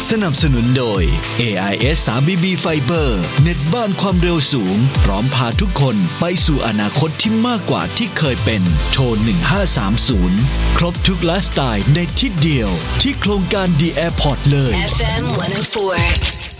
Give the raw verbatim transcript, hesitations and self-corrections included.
สนับสนุนโดย เอ ไอ เอส ทรี บี บี Fiber เน็ตบ้านความเร็วสูงพร้อมพาทุกคนไปสู่อนาคตที่มากกว่าที่เคยเป็นโทรหนึ่งห้าสามศูนย์ครบทุกไลฟ์สไตล์ในที่เดียวที่โครงการ The Airport เลยเอฟ เอ็ม หนึ่งศูนย์สี่